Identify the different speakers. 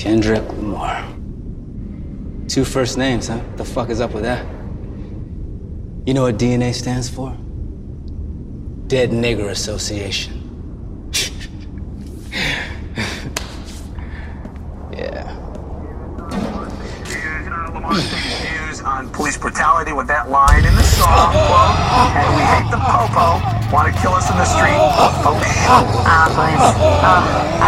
Speaker 1: Kendrick Lamar. 2 first names, huh? The fuck is up with that? You know what DNA stands for? Dead Nigger Association. Yeah.
Speaker 2: Views on police brutality with that line in the song, quote, and we hate the popo, want to kill us in the street. Oh, shit.